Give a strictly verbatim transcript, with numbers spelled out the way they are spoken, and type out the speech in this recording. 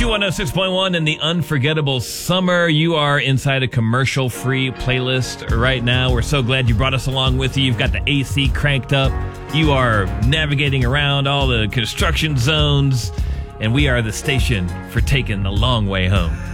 Q one oh six point one in the unforgettable summer. You are inside a commercial-free playlist right now. We're so glad you brought us along with you. You've got the A C cranked up. You are navigating around all the construction zones. And we are the station for taking the long way home.